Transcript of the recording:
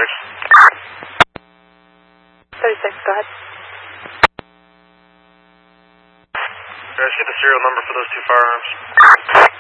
36, go ahead. Guys, get the serial number for those two firearms.